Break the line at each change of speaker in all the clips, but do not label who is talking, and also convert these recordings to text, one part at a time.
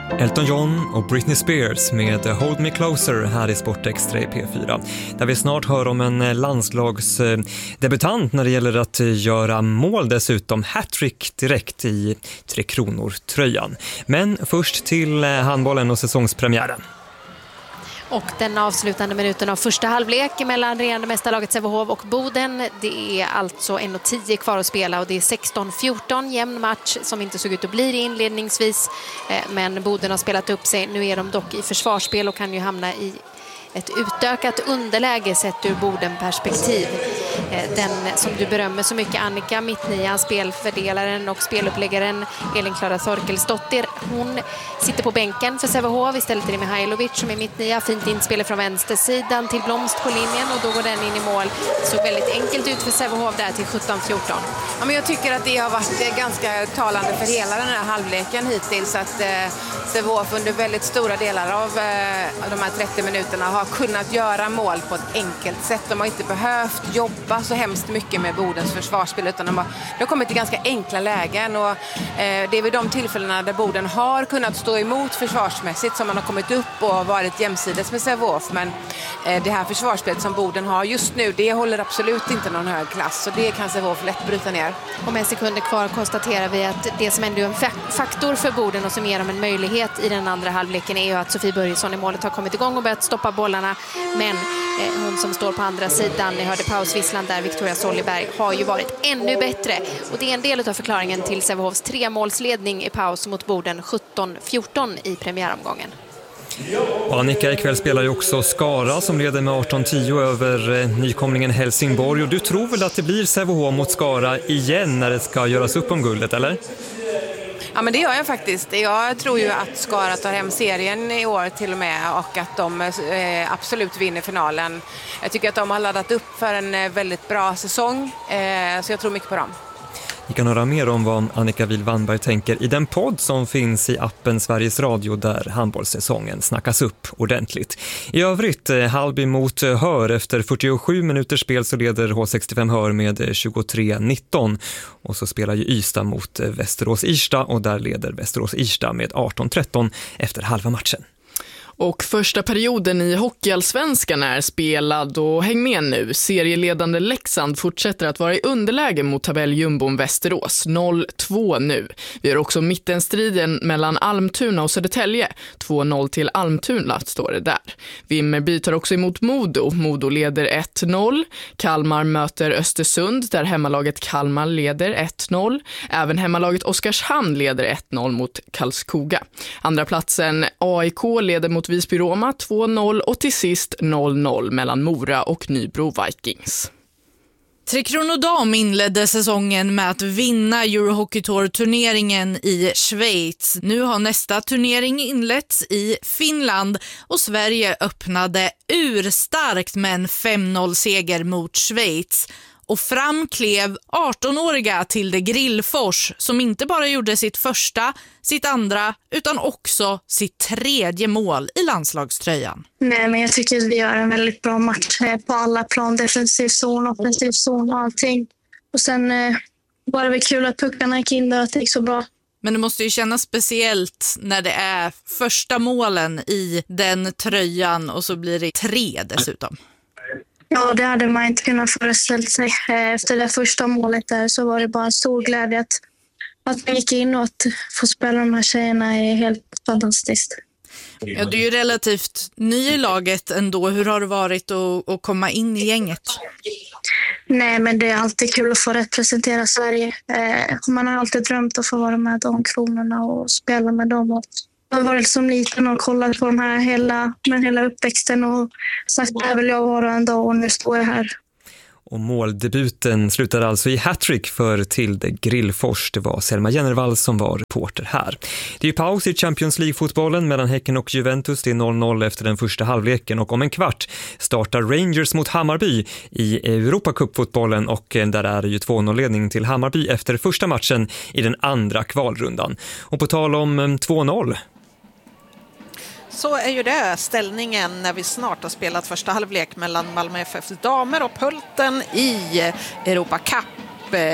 Elton John och Britney Spears med Hold Me Closer här i Sportextra i P4. Där vi snart hör om en landslagsdebutant när det gäller att göra mål, dessutom hattrick direkt i Tre Kronor-tröjan. Men först till handbollen och säsongspremiären.
Och den avslutande minuten av första halvlek mellan regerande mästarlaget Sävehof och Boden. Det är alltså 1:10 kvar att spela och det är 16-14, jämn match som inte såg ut att bli det inledningsvis. Men Boden har spelat upp sig. Nu är de dock i försvarsspel och kan ju hamna i ett utökat underläge sett ur Boden-perspektiv. Den som du berömmer så mycket, Annika Mittnian, spelfördelaren och speluppläggaren Elin-Klara Thorkelsdottir. Hon sitter på bänken för Sävehof. Istället är det Mihailovic som är Mittnia. Fint inspel från vänstersidan till Blomst på linjen och då går den in i mål. Så väldigt enkelt ut för Sävehof där till 17-14.
Ja, men jag tycker att det har varit ganska talande för hela den här halvleken hittills att Sävehof under väldigt stora delar av de här 30 minuterna har kunnat göra mål på ett enkelt sätt. De har inte behövt jobba så hemskt mycket med Bodens försvarsspel utan de har kommit till ganska enkla lägen och det är vid de tillfällena där Boden har kunnat stå emot försvarsmässigt som man har kommit upp och varit jämsides med Sävehof, men det här försvarsspelet som Boden har just nu, det håller absolut inte någon hög klass så det kan Sävehof lätt bryta ner.
Och med sekunder kvar konstaterar vi att det som ändå är en faktor för Boden och som ger dem en möjlighet i den andra halvleken är ju att Sofie Börjesson i målet har kommit igång och börjat stoppa bollarna, men hon som står på andra sidan, ni hörde pausvisslan där, Victoria Solliberg, har ju varit ännu bättre och det är en del av förklaringen till Sävehofs 3-målsledning i paus mot Boden 17-14 i premiäromgången.
Annika, ikväll spelar ju också Skara som leder med 18-10 över nykomlingen Helsingborg och du tror väl att det blir Sävehof mot Skara igen när det ska göras upp om guldet, eller?
Ja, men det gör jag faktiskt. Jag tror ju att Skara tar hem serien i år till och med och att de absolut vinner finalen. Jag tycker att de har laddat upp för en väldigt bra säsong så jag tror mycket på dem.
Ni kan höra mer om vad Annika Wihl-Wannberg tänker i den podd som finns i appen Sveriges Radio där handbollssäsongen snackas upp ordentligt. I övrigt, Hallby mot Hör. Efter 47 minuters spel så leder H65 Hör med 23-19. Och så spelar ju Ystad mot Västerås-Irsta och där leder Västerås-Irsta med 18-13 efter halva matchen.
Och första perioden i Hockeyallsvenskan är spelad och häng med nu. Serieledande Leksand fortsätter att vara i underläge mot tabelljumbon Västerås. 0-2 nu. Vi har också mittenstriden mellan Almtuna och Södertälje. 2-0 till Almtuna står det där. Vimmerby tar också emot Modo. Modo leder 1-0. Kalmar möter Östersund där hemmalaget Kalmar leder 1-0. Även hemmalaget Oskarshamn leder 1-0 mot Karlskoga. Andra platsen AIK leder mot Visby Roma 2-0 och till sist 0-0 mellan Mora och Nybro Vikings.
Tre Kronor Dam inledde säsongen med att vinna Eurohockey Tour-turneringen i Schweiz. Nu har nästa turnering inletts i Finland och Sverige öppnade urstarkt med en 5-0-seger mot Schweiz. Och fram klev 18-åriga Tilde Grillfors som inte bara gjorde sitt första, sitt andra utan också sitt tredje mål i landslagströjan.
Nej, men jag tycker att vi gör en väldigt bra match på alla plan. Defensiv zon, offensiv zon och allting. Och sen var det väl kul att puckarna gick in där och att det gick så bra.
Men det måste ju kännas speciellt när det är första målen i den tröjan och så blir det 3 dessutom.
Ja, det hade man inte kunnat föreställa sig. Efter det första målet där så var det bara en stor glädje att man gick in och att få spela de här tjejerna är helt fantastiskt.
Ja, du är ju relativt ny i laget ändå. Hur har det varit att komma in i gänget?
Nej, men det är alltid kul att få representera Sverige. Man har alltid drömt att få vara med de kronorna och spela med dem. Jag har varit som liten och kollat på de här hela uppväxten och sagt att jag vill vara en dag och nu står jag här.
Och måldebuten slutade alltså i hattrick för Tilde Grillfors. Det var Selma Jennervall som var reporter här. Det är paus i Champions League-fotbollen mellan Häcken och Juventus. Det är 0-0 efter den första halvleken och om en kvart startar Rangers mot Hammarby i Europacup-fotbollen och där är det ju 2-0-ledning till Hammarby efter första matchen i den andra kvalrundan. Och på tal om 2-0...
Så är ju det ställningen när vi snart har spelat första halvlek mellan Malmö FFs damer och Pölten i Europa Cup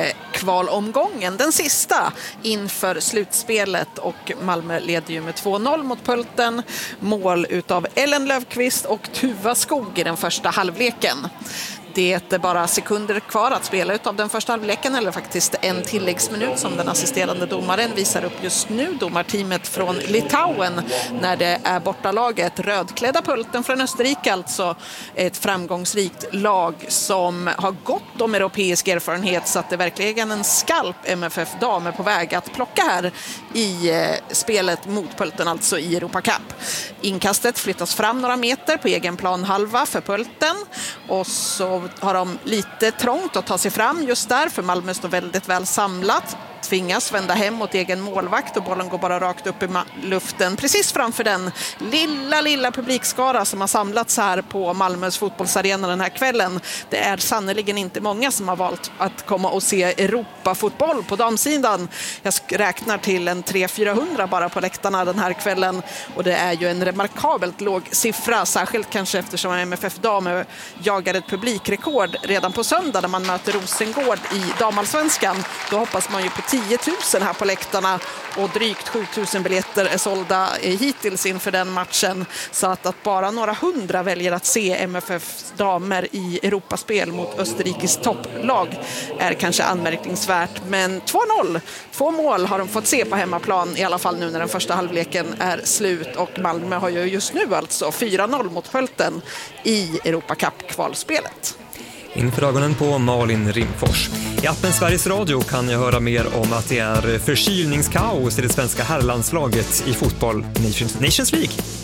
kvalomgången, den sista inför slutspelet, och Malmö leder ju med 2-0 mot Pölten. Mål utav Ellen Löfqvist och Tuva Skog i den första halvleken. Det är bara sekunder kvar att spela utav den första halvleken, eller faktiskt en tilläggsminut som den assisterande domaren visar upp just nu. Domarteamet från Litauen, när det är bortalaget rödklädda Pölten från Österrike, alltså ett framgångsrikt lag som har gott om europeisk erfarenhet, så att det verkligen en skalp MFF damer på väg att plocka här i spelet mot Pölten, alltså i Europa Cup. Inkastet flyttas fram några meter på egen plan halva för Pölten, och så har de lite trångt att ta sig fram just där, för Malmö står väldigt väl samlat. Tvingas vända hem mot egen målvakt och bollen går bara rakt upp i luften precis framför den lilla publikskara som har samlats här på Malmös fotbollsarena den här kvällen. Det är sannoliken inte många som har valt att komma och se Europa-fotboll på damsidan. Jag räknar till en 300-400 bara på läktarna den här kvällen, och det är ju en remarkabelt låg siffra, särskilt kanske eftersom MFF damer jagar ett publikrekord redan på söndag när man möter Rosengård i damallsvenskan. Då hoppas man ju på 10 000 här på läktarna, och drygt 7 000 biljetter är sålda hittills inför den matchen. Så att bara några hundra väljer att se MFF damer i Europaspel mot Österrikes topplag är kanske anmärkningsvärt. Men 2-0, 2 mål har de fått se på hemmaplan, i alla fall nu när den första halvleken är slut. Och Malmö har ju just nu alltså 4-0 mot Pölten i Europa Cup-kvalspelet.
Inför ögonen på Malin Rimfors. I appen Sveriges Radio kan jag höra mer om att det är förkylningskaos i det svenska herrlandslaget i fotboll Nations League.